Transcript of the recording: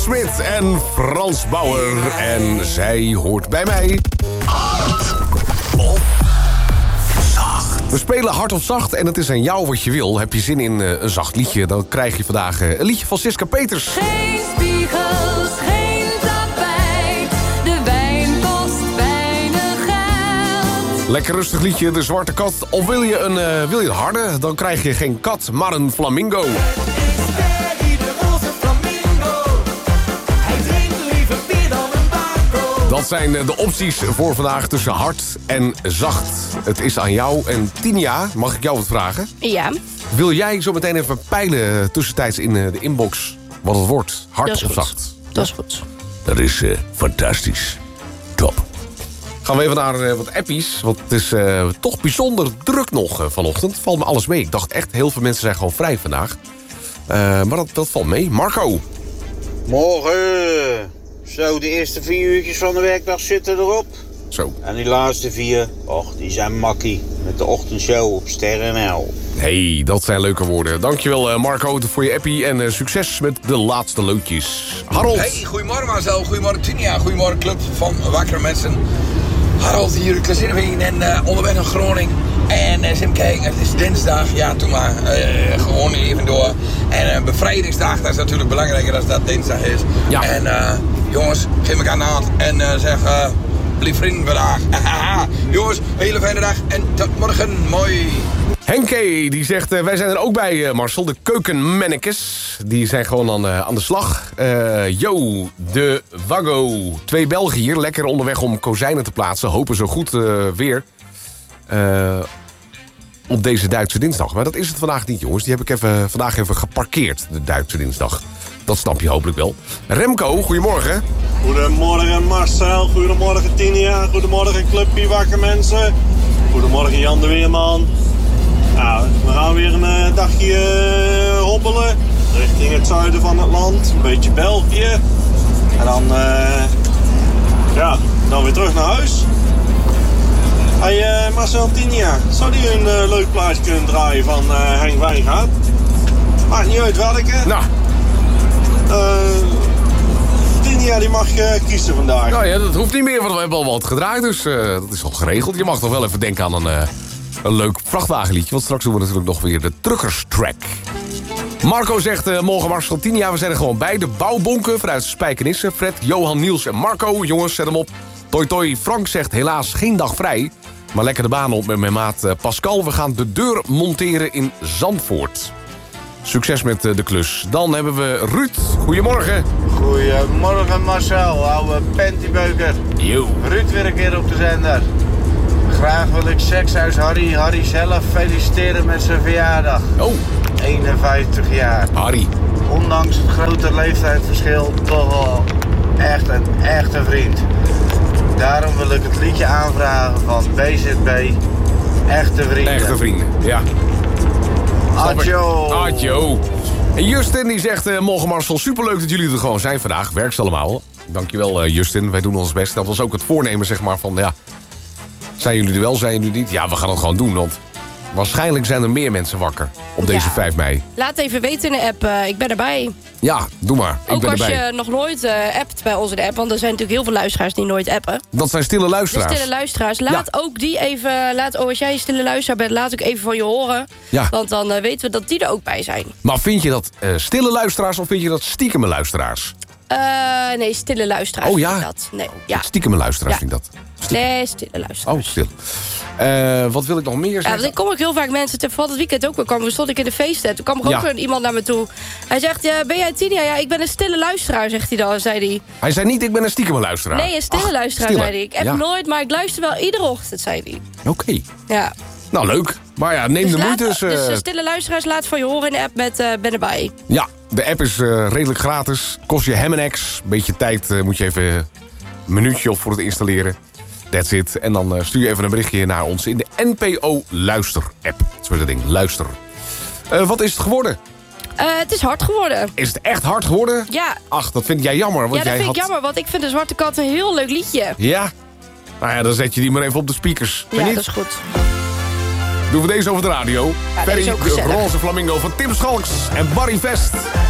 Smit en Frans Bauer. En zij hoort bij mij. Hard of zacht? We spelen hard of zacht en het is aan jou wat je wil. Heb je zin in een zacht liedje, dan krijg je vandaag een liedje van Siska Peters. Geen spiegels, geen tapijt. De wijn kost weinig geld. Lekker rustig liedje, De Zwarte Kat. Of wil je een harde, dan krijg je geen kat, maar een flamingo. Dat zijn de opties voor vandaag tussen hard en zacht. Het is aan jou. En Tinia, mag ik jou wat vragen? Ja. Wil jij zo meteen even peilen tussentijds in de inbox wat het wordt? Hard of zacht? Dat is goed. Dat is fantastisch. Top. Gaan we even naar wat appies. Want het is toch bijzonder druk nog vanochtend. Valt me alles mee. Ik dacht echt, heel veel mensen zijn gewoon vrij vandaag. Maar dat valt mee. Marco. Morgen. Zo, de eerste 4 uurtjes van de werkdag zitten erop. Zo. En die laatste 4, die zijn makkie. Met de ochtendshow op Ster NL. Hey, dat zijn leuke woorden. Dankjewel Marco voor je appie en succes met de laatste loodjes. Harold. Hey, goedemorgen Marcel, goedemorgen Tinia, goedemorgen club van wakkere mensen. Harold hier uit Klazinveen en onderweg naar Groningen. En eens even kijken, het is dinsdag, ja toen maar, gewoon even door. En bevrijdingsdag, dat is natuurlijk belangrijker als dat dinsdag is. Ja. En jongens, geef elkaar een hand en zeg, lief vrienden vandaag. Jongens, hele fijne dag en tot morgen, mooi. Henke, die zegt, wij zijn er ook bij, Marcel. De keukenmannekes, die zijn gewoon aan de slag. Yo, de Wago. 2 Belgen hier, lekker onderweg om kozijnen te plaatsen. Hopen zo goed weer op deze Duitse dinsdag. Maar dat is het vandaag niet, jongens. Die heb ik vandaag even geparkeerd, de Duitse dinsdag. Dat snap je hopelijk wel. Remco, goedemorgen. Goedemorgen Marcel, goedemorgen Tinia, goedemorgen clubje wakker mensen. Goedemorgen Jan de Weerman. Nou, we gaan weer een dagje hobbelen richting het zuiden van het land, een beetje België. En dan weer terug naar huis. Hey Marcel en Tinia, zou die een leuk plaatje kunnen draaien van Henk Wijngaard? Maakt niet uit welke. Nou. Tinia die mag kiezen vandaag. Nou ja, dat hoeft niet meer, want we hebben al wat gedraaid, dus dat is al geregeld. Je mag toch wel even denken aan een leuk vrachtwagenliedje, want straks doen we natuurlijk nog weer de Truckerstrack. Marco zegt, morgen Marcel Tinia, we zijn er gewoon bij. De bouwbonken vanuit Spijkenisse. Fred, Johan, Niels en Marco, jongens, zet hem op. Toi Toi, Frank zegt helaas geen dag vrij, maar lekker de baan op met mijn maat Pascal. We gaan de deur monteren in Zandvoort. Succes met de klus. Dan hebben we Ruud. Goedemorgen. Goedemorgen Marcel, oude pentybeuker. Yo. Ruud weer een keer op de zender. Graag wil ik Sekshuis Harry zelf feliciteren met zijn verjaardag. Oh. 51 jaar. Harry. Ondanks het grote leeftijdsverschil toch wel echt een echte vriend. Daarom wil ik het liedje aanvragen van BZB. Echte vrienden. Echte vrienden, ja. Adjo. Adjo. En Justin die zegt, morgen Marcel, superleuk dat jullie er gewoon zijn vandaag. Werkt ze allemaal. Dankjewel Justin, wij doen ons best. Dat was ook het voornemen zeg maar van, ja, zijn jullie er wel, zijn jullie niet? Ja, we gaan het gewoon doen, want waarschijnlijk zijn er meer mensen wakker op deze 5 mei. Laat even weten in de app, ik ben erbij. Ja, doe maar. Ik ook ben als erbij. je nog nooit appt bij ons in de app, want er zijn natuurlijk heel veel luisteraars die nooit appen. Dat zijn stille luisteraars. De stille luisteraars. Laat ook die even, als jij een stille luisteraar bent, laat ook even van je horen. Ja. Want dan weten we dat die er ook bij zijn. Maar vind je dat stille luisteraars of vind je dat stiekeme luisteraars? Nee, stille luisteraars. Oh ja? Vind ik dat. Nee, ja. Stiekeme luisteraars Ja. vind ik dat. Nee, stille luisteraars. Oh, stil. Wat wil ik nog meer Ja, zeggen? want ik kom ook heel vaak mensen, vooral het weekend ook weer, stond ik in de feesten. Toen kwam er ook iemand naar me toe. Hij zegt, ben jij Tinia? Ja, ik ben een stille luisteraar, zegt hij dan, zei hij. Hij zei niet, ik ben een stiekeme luisteraar. Nee, een stille luisteraar, stille. zei hij. Ik heb nooit, maar ik luister wel iedere ochtend, zei hij. Oké. Ja. Nou, leuk. Maar ja, neem de moeite. Dus stille luisteraars, laat van je horen in de app met Ben erbij. Ja, de app is redelijk gratis. Kost je hem en ex. Beetje tijd moet je even een minuutje op voor het installeren. That's it. En dan stuur je even een berichtje naar ons in de NPO Luister-app. Zo is dat ding, luister. Wat is het geworden? Het is hard geworden. Is het echt hard geworden? Ja. Ach, dat vind jij jammer. Want Ja, dat jij vind ik jammer, want ik vind De Zwarte Kat een heel leuk liedje. Ja? Nou ja, dan zet je die maar even op de speakers. Ja, dat is goed. Doen we deze over de radio. Ja, Ferry, deze ook de gezellig. roze flamingo van Tim Schalks en Barry Vest.